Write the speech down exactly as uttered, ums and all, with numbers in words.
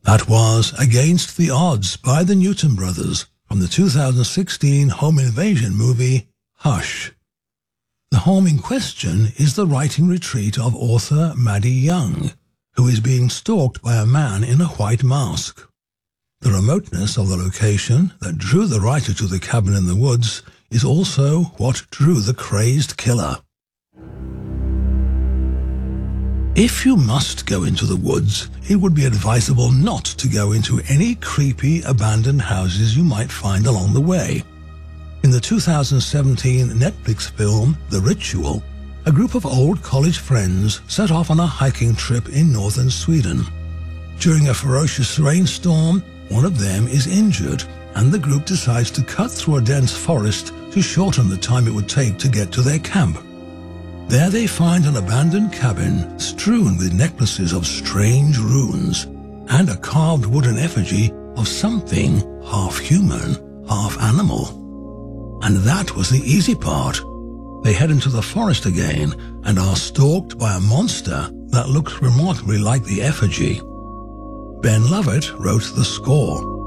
That was Against the Odds by the Newton Brothers from the two thousand sixteen home invasion movie Hush. The home in question is the writing retreat of author Maddie Young, who is being stalked by a man in a white mask. The remoteness of the location that drew the writer to the cabin in the woods is also what drew the crazed killer. If you must go into the woods, it would be advisable not to go into any creepy abandoned houses you might find along the way. In the two thousand seventeen Netflix film The Ritual, a group of old college friends set off on a hiking trip in northern Sweden. During a ferocious rainstorm, one of them is injured, and the group decides to cut through a dense forest to shorten the time it would take to get to their camp. There they find an abandoned cabin strewn with necklaces of strange runes and a carved wooden effigy of something half human, half animal. And that was the easy part. They head into the forest again and are stalked by a monster that looks remarkably like the effigy. Ben Lovett wrote the score.